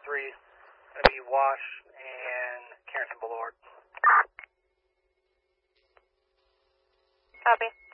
3. Going to be Wash and Carrington Boulevard. Copy.